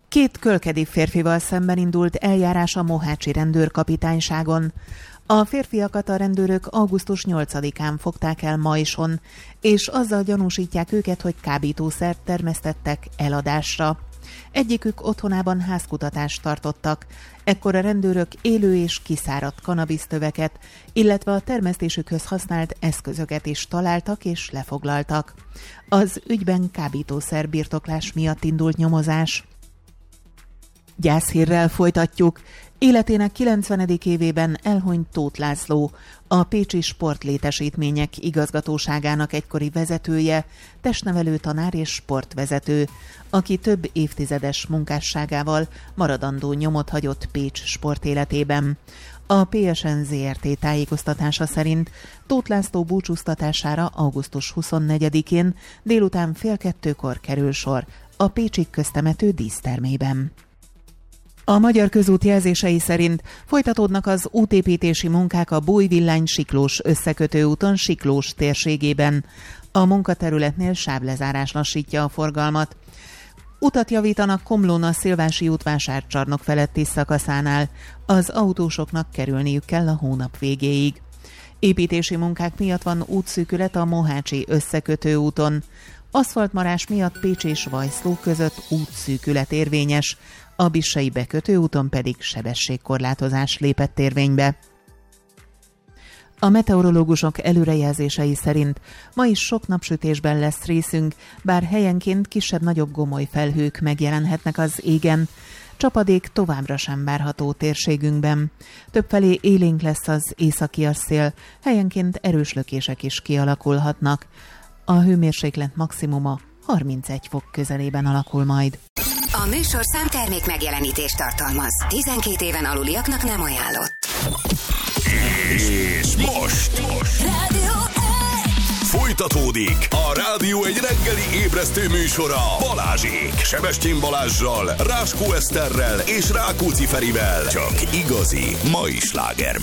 2 kölkedi férfival szemben indult eljárás a mohácsi rendőrkapitányságon. A férfiakat a rendőrök augusztus 8-án fogták el Majson, és azzal gyanúsítják őket, hogy kábítószert termesztettek eladásra. Egyikük otthonában házkutatást tartottak. Ekkor a rendőrök élő és kiszáradt kanabisztöveket, illetve a termesztésükhöz használt eszközöket is találtak és lefoglaltak. Az ügyben kábítószer birtoklás miatt indult nyomozás. Gyászhírrel folytatjuk. Életének 90. évében elhunyt Tóth László, a Pécsi Sportlétesítmények igazgatóságának egykori vezetője, testnevelő tanár és sportvezető, aki több évtizedes munkásságával maradandó nyomot hagyott Pécs sportéletében. A PSN ZRT tájékoztatása szerint Tóth László búcsúztatására augusztus 24-én délután 1:30 kerül sor a pécsi köztemető dísztermében. A Magyar Közút jelzései szerint folytatódnak az útépítési munkák a Bújvillány-Siklós összekötőúton Siklós térségében. A munkaterületnél sávlezárás lassítja a forgalmat. Utat javítanak Komlón a Szilvási út vásárcsarnok feletti szakaszánál. Az autósoknak kerülniük kell a hónap végéig. Építési munkák miatt van útszűkület a Mohácsi összekötőúton. Aszfaltmarás miatt Pécs és Vajszló között útszűkület érvényes, a Bissai bekötőúton pedig sebességkorlátozás lépett érvénybe. A meteorológusok előrejelzései szerint ma is sok napsütésben lesz részünk, bár helyenként kisebb-nagyobb gomoly felhők megjelenhetnek az égen. Csapadék továbbra sem várható térségünkben. Többfelé élénk lesz az északias szél, helyenként erős lökések is kialakulhatnak. A hőmérséklet maximuma 31 fok közelében alakul majd. A műsorszám termék megjelenítést tartalmaz. 12 éven aluliaknak nem ajánlott. És most Rádió 1! Folytatódik a Rádió egy reggeli ébresztő műsora Balázsék. Sebestyén Balázssal, Ráskó Eszterrel és Rákóczi Ferivel. Csak igazi mai sláger.